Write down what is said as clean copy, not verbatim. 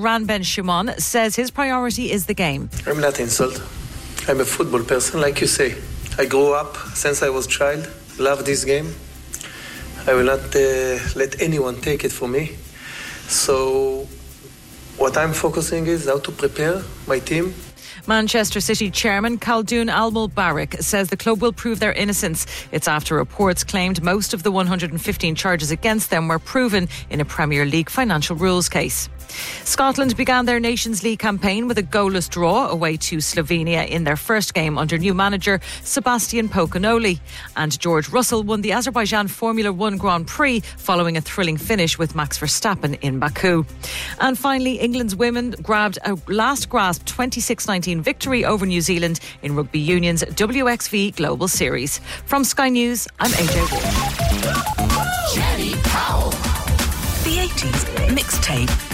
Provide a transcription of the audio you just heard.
Ran Ben Shimon, says his priority is the game. I'm not insult. I'm a football person, like you say. I grew up since I was a child, love this game. I will not let anyone take it from me. So what I'm focusing is how to prepare my team. Manchester City chairman Khaldoon Al-Mubarak says the club will prove their innocence. It's after reports claimed most of the 115 charges against them were proven in a Premier League financial rules case. Scotland began their Nations League campaign with a goalless draw away to Slovenia in their first game under new manager Sebastian Pocanoli. And George Russell won the Azerbaijan Formula 1 Grand Prix following a thrilling finish with Max Verstappen in Baku. And finally, England's women grabbed a last-gasp 26-19 victory over New Zealand in Rugby Union's WXV Global Series. From Sky News, I'm AJ Ward. Jenny Powell. The 80s Mixtape.